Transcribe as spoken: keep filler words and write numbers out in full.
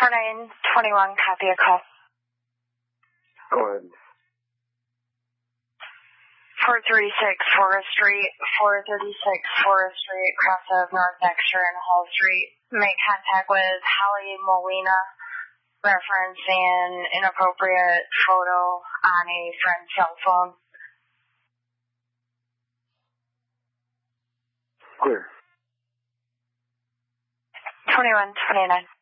four nine two one, copy a call. Go ahead. four thirty-six Forest Street, four thirty-six Forest Street, cross of North Dexter and Hall Street. Make contact with Holly Molina, referencing inappropriate photo on a friend's cell phone. Clear. twenty-one twenty-nine.